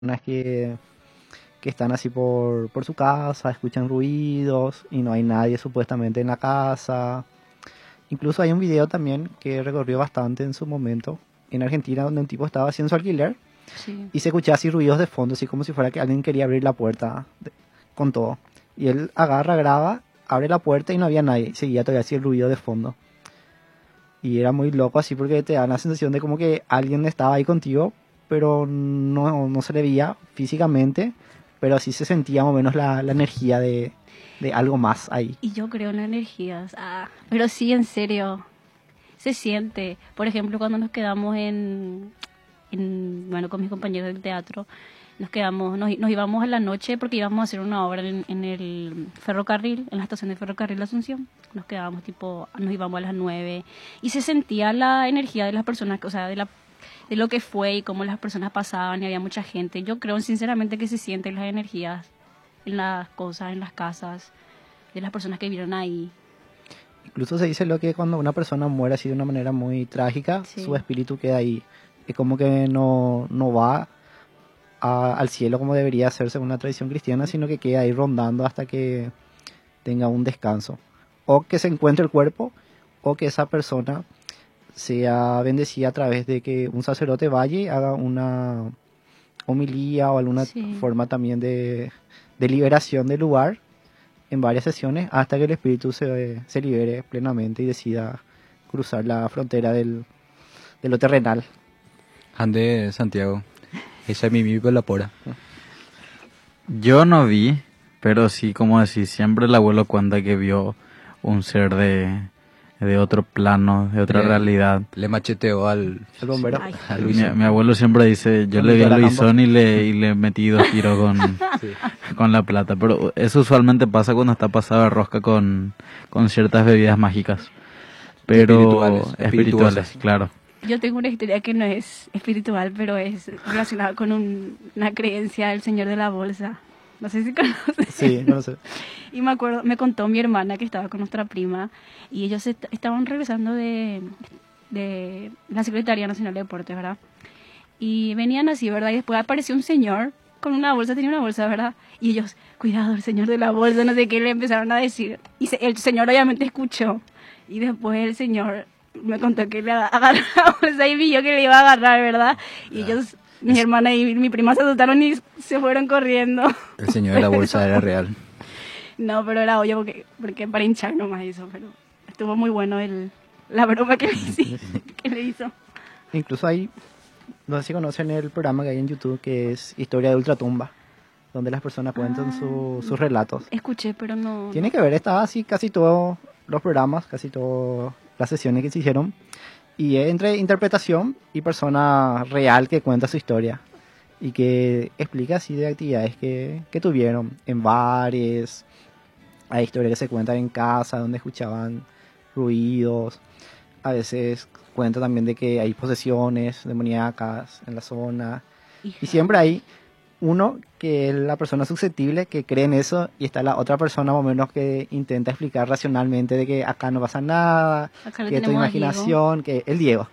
que están así por su casa, escuchan ruidos y no hay nadie supuestamente en la casa. Incluso hay un video también que recorrió bastante en su momento en Argentina donde un tipo estaba haciendo su alquiler Sí. y se escuchaba así ruidos de fondo, así como si fuera que alguien quería abrir la puerta con todo. Y él agarra, graba, abre la puerta y no había nadie, y seguía todavía así el ruido de fondo. Y era muy loco así porque te da la sensación de como que alguien estaba ahí contigo, pero no se le veía físicamente, pero sí se sentía más o menos la energía de algo más ahí. Y yo creo en las energías. Pero sí, en serio, se siente. Por ejemplo, cuando nos quedamos bueno, con mis compañeros del teatro, nos íbamos a la noche porque íbamos a hacer una obra en el ferrocarril, en la estación de ferrocarril de Asunción. Nos íbamos a las 9 y se sentía la energía de las personas, o sea, de lo que fue y cómo las personas pasaban y había mucha gente. Yo creo sinceramente que se sienten las energías en las cosas, en las casas, de las personas que vivieron ahí. Incluso se dice lo que cuando una persona muere así de una manera muy trágica, Sí. su espíritu queda ahí. Es como que no va al cielo como debería ser según la tradición cristiana, sino que queda ahí rondando hasta que tenga un descanso. O que se encuentre el cuerpo, o que esa persona sea bendecida a través de que un sacerdote vaya y haga una homilía o alguna Sí. forma también de liberación del lugar en varias sesiones hasta que el espíritu se libere plenamente y decida cruzar la frontera de lo terrenal. Ande Santiago, esa es mi vivo la pora. Yo no vi, pero sí, como decís, siempre el abuelo cuenta que vio un ser de otro plano, de otra realidad. Le macheteó El bombero. Ay. a Mi, Luis. mi abuelo siempre dice, yo Con le vi a Nicolás Luisón y le metí 2 tiros con la plata. Pero eso usualmente pasa cuando está pasado de rosca con ciertas bebidas mágicas. Pero espirituales, claro. Yo tengo una historia que no es espiritual, pero es relacionada con una creencia del señor de la bolsa. No sé si conoces. Sí, no lo sé. Y me acuerdo, me contó mi hermana que estaba con nuestra prima y ellos estaban regresando de la Secretaría Nacional de Deportes, ¿verdad? Y venían así, ¿verdad? Y después apareció un señor con una bolsa, tenía una bolsa, ¿verdad? Y ellos, cuidado, el señor de la bolsa, no sé qué, le empezaron a decir. Y el señor obviamente escuchó. Y después el señor me contó que le agarró la bolsa y vio que le iba a agarrar, ¿verdad? Y ellos, mi hermana y mi prima se asustaron y se fueron corriendo. El señor de la bolsa era real. No, pero era obvio porque para hinchar nomás eso, pero estuvo muy bueno la broma que le hizo. Incluso hay, no sé si conocen el programa que hay en YouTube que es Historia de Ultratumba, donde las personas cuentan sus relatos. Escuché, pero no. Tiene que ver, está así casi todos los programas, casi todas las sesiones que se hicieron. Y es entre interpretación y persona real que cuenta su historia. Y que explica así de actividades que tuvieron en bares. Hay historias que se cuentan en casa donde escuchaban ruidos. A veces cuenta también de que hay posesiones demoníacas en la zona. Y siempre hay uno que es la persona susceptible que cree en eso y está la otra persona más o menos que intenta explicar racionalmente de que acá no pasa nada, Acá lo que es tu tenemos a imaginación, que el Diego,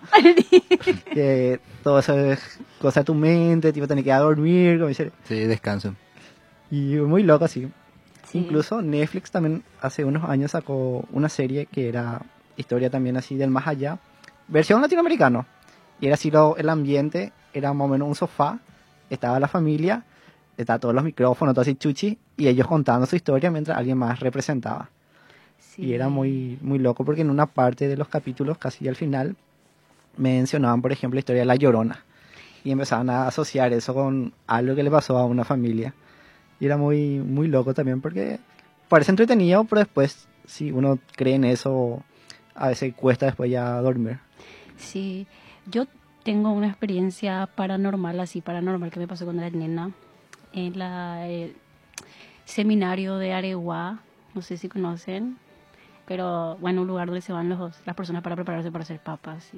que todo eso es cosa de tu mente, tipo tenés que ir a dormir, como dice. Sí, descanso. Y muy loco así. Sí. Incluso Netflix también hace unos años sacó una serie que era historia también así del más allá, versión latinoamericano. Y era así el ambiente, era más o menos un sofá, estaba la familia, estaban todos los micrófonos, todo así chuchi, y ellos contando su historia mientras alguien más representaba. Sí. Y era muy, muy loco porque en una parte de los capítulos, casi al final, mencionaban, por ejemplo, la historia de La Llorona. Y empezaban a asociar eso con algo que le pasó a una familia. Y era muy, muy loco también porque parece entretenido, pero después, si uno cree en eso, a veces cuesta después ya dormir. Sí, yo tengo una experiencia paranormal que me pasó cuando era nena, en el seminario de Areguá, no sé si conocen, pero bueno, un lugar donde se van las personas para prepararse para ser papas,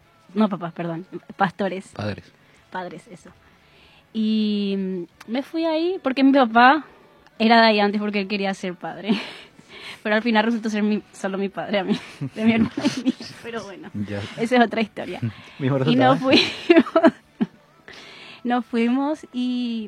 pastores, padres, eso. Y me fui ahí porque mi papá era de ahí antes porque él quería ser padre. Pero al final resultó ser solo mi padre a mí, de mi hermana y mí. Pero bueno, Ya. esa es otra historia. Mismo Y no resultado. fuimos. Nos fuimos y